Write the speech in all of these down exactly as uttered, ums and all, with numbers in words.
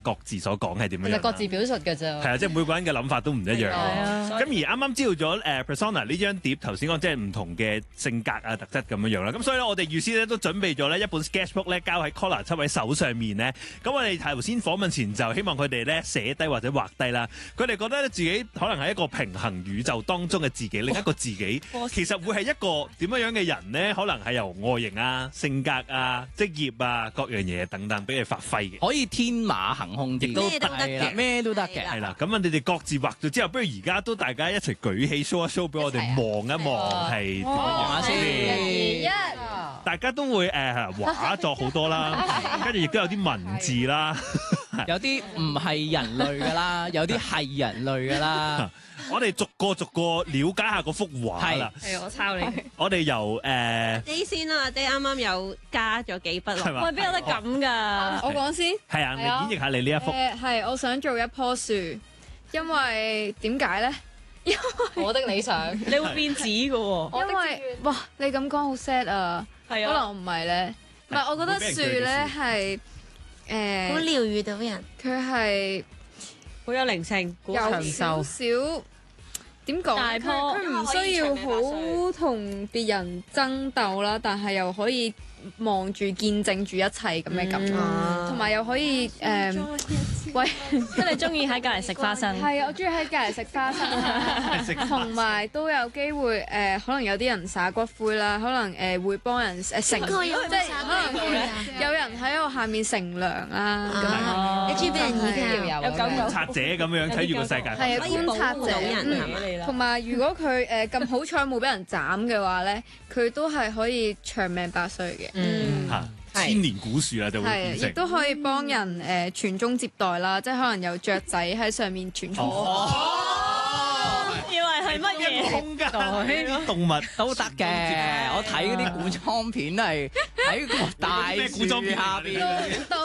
各自所講係點樣樣啦。 其實各自表述嘅啫。 係啊，即係每個人嘅諗法都唔一樣。咁而啱啱知道咗誒 Persona 呢張碟，頭先講即係唔同嘅性格啊特質咁樣樣啦。咁所以咧，我哋預先咧都準備咗咧一本 sketchbook 咧交喺 Collar 七位手上面咧。咁我哋頭先訪問前就希望佢哋咧寫低或者畫低啦。佢哋覺得自己可能係一個平衡宇宙當中嘅自己，另一個自己其實會係一個點樣樣嘅人咧？可能係由外形啊、性格啊、職業啊各樣嘢等等俾你發揮嘅。 可以天馬行空啲， 咩都得嘅， 咩都得嘅。 係啦，咁啊，你哋各自畫咗之後，不如而家都大家一齊舉起 show 一 show 俾我哋望一望係點樣樣先。 一， 大家都會誒畫作好多啦，跟住亦都有啲文字啦， 有啲唔係人類噶啦，有啲係人類噶啦。 我哋逐個逐個了解下嗰幅畫啦。 係我抄你。 我哋由誒你先啦，阿爹啱啱有加咗幾筆落。 係嘛？ 喂，邊有得咁㗎？ 我講先。 係啊，你演繹下你呢一幅。 誒係，我想做一棵樹，因為點解咧？ 我的理想， 你會變紙㗎喎。 因為哇，你咁講好 sad 啊！ 係啊。 可能我唔係咧，唔係我覺得樹咧係誒， 好療癒到人， 佢係好有靈性，好長有少壽。 少點講咧？ 大棵佢佢唔需要好同別人爭鬥啦，但係又可以望住見證住一切咁嘅感覺，同埋又可以誒，喂， 即係你中意喺隔離食花生。 係啊，我中意喺隔離食花生，同埋都有機會誒，可能有啲人撒骨灰啦，可能誒會幫人誒乘，即係可能有人喺我下面乘涼啦，咁樣你中意俾人依靠， 有感覺。 觀察者咁樣睇住個世界。 係啊，觀察者人同埋如果佢誒咁好彩冇俾人斬嘅話咧，佢都係可以長命百歲嘅。 嗯。 嚇，千年古樹啦就會係， 變成。 亦都可以幫人誒傳宗接代啦，即係可能有雀仔喺上面傳宗。 以為係乜嘢？ 空間啲動物都得嘅，我睇嗰啲古裝片都係喺個大樹下邊， 都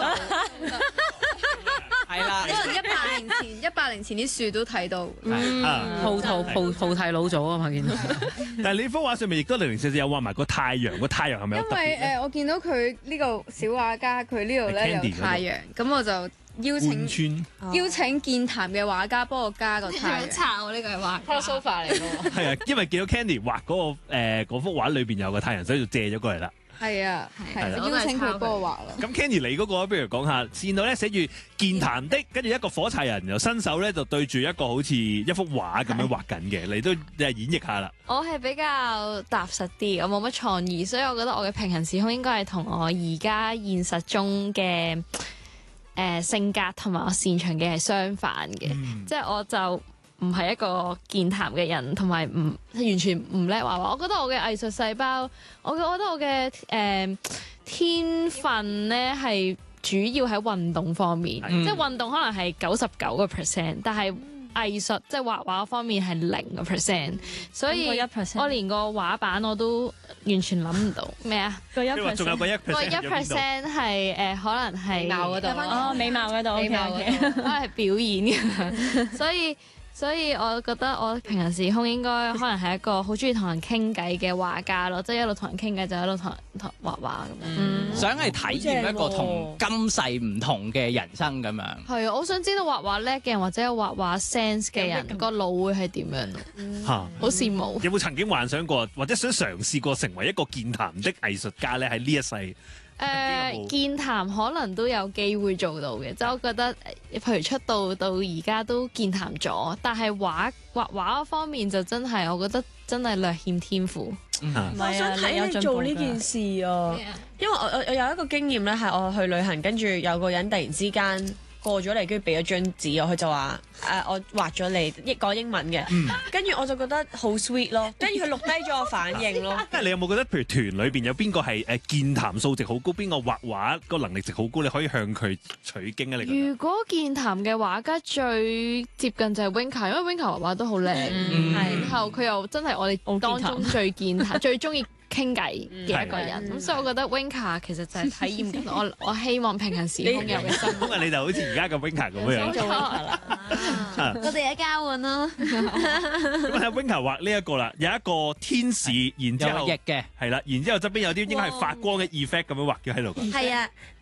係啦。 可能一百年前，一百年前啲樹都睇到。 啊！ 葡萄葡葡提老祖啊嘛，見到。 但係你幅畫上面亦都零零舍舍有畫埋個太陽，個太陽係咪有特別因為咧？ 誒，我見到佢呢個小畫家，佢呢度咧 Candy 有太陽，咁我就邀請貫穿邀請健談嘅畫家幫我加個太陽。 抄呢個係畫 crossover 嚟嘅喎。 係啊，因為見到 Candy 畫嗰個誒嗰幅畫裏邊有個太陽，所以就借咗過嚟啦。 係啊，係係啦邀請佢幫我畫咯。 咁 Candy 你嗰個不如講下，線度咧寫住健談的，跟住一個火柴人，由伸手咧就對住一個好似一幅畫咁樣畫緊嘅，你都演繹下啦。 我係比較踏實啲，我冇乜創意，所以我覺得我嘅平行時空應該係同我而家現實中嘅誒、呃、性格同埋我擅長嘅係相反嘅， 嗯即係我就唔係一個健談嘅人，同埋唔完全唔叻畫畫。我覺得我嘅藝術細胞，我嘅我覺得我嘅誒、呃、天分咧係主要喺運動方面， 嗯即係運動可能係九十九個 percent，但係藝術即係畫畫方面係零個 percent，所以一 percent 我連個畫板我都完全諗唔到咩啊？ 個一因為仲有個一個一 percent percent 係誒可能係貌嗰度哦，美貌嗰度， 美貌 OK 嘅， OK。 可能係表演嘅，所以。所以我覺得我平行時空應該可能係一個好中意同人傾偈嘅畫家咯，即係一路同人傾偈就一路同人同畫畫咁樣。嗯， 想係體驗一個同今世唔同嘅人生咁樣。 係啊，我想知道畫畫叻嘅人或者有畫畫 sense 嘅人個腦會係點樣咯？ 嚇。 好羨慕。 有冇曾經幻想過，或者想嘗試過成為一個健談的藝術家咧？喺呢一世。 誒、呃、健談可能都有機會做到嘅，即係我覺得，譬如出道到而家都健談咗，但係畫畫畫方面就真係，我覺得真係略欠天賦。 唔係我想睇你做呢件事啊，因為我我我有一個經驗咧，係我去旅行，跟住有個人突然之間過咗嚟，跟住俾咗張紙我，佢就話誒、呃、我畫咗你，亦講英文嘅，跟住、嗯、我就覺得好 sweet 咯，跟住佢錄低咗我反應咯。 即係你有冇覺得，譬如團裏邊有邊個係誒健談數值好高，邊個畫畫個能力值好高，你可以向佢取經啊？你覺得？ 如果健談嘅畫家最接近就係 Winka，因為 Winka 畫畫都好靚， 嗯然後佢又真係我哋當中最健談、最中意傾偈嘅一個人，咁所以我覺得 Winka 其實就係體驗緊我我希望平行時空有嘅生活。 咁啊，你就好似而家嘅 Winka 咁樣。 我哋嘅交換咯。 咁喺 Winka 畫呢一個啦，有一個天使，然之後有翼嘅， 係啦，然之後側邊有啲應該係發光嘅 effect 咁樣畫咗喺度㗎。 係啊，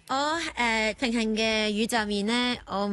我誒、呃、平行嘅宇宙面咧，我